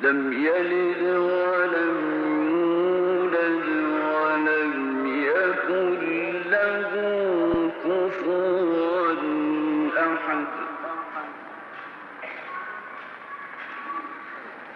لم يلد ولم يولد ولم يكن له كفوا أحد.